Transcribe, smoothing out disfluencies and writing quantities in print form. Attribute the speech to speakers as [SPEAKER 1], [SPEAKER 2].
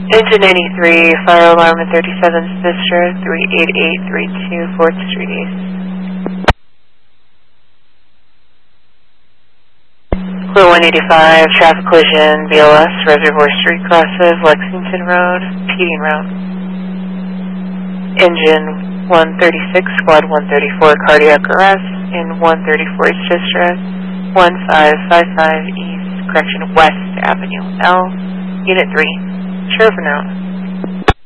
[SPEAKER 1] Engine 83, fire alarm at 37th District, 38832 4th Street East. Clear 185, traffic collision, BLS, Reservoir Street crosses, Lexington Road, Keating Road. Engine 136, squad 134, cardiac arrest in 134th District, 1555 East, correction, West Avenue, L, Unit 3, Sheriff note.